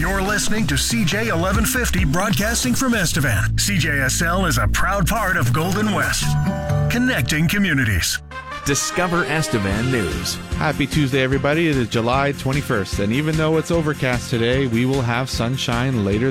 You're listening to CJ 1150 broadcasting from Estevan. CJSL is a proud part of Golden West, connecting communities. Discover Estevan News. Happy Tuesday, everybody. It is July 21st, and even though it's overcast today, we will have sunshine later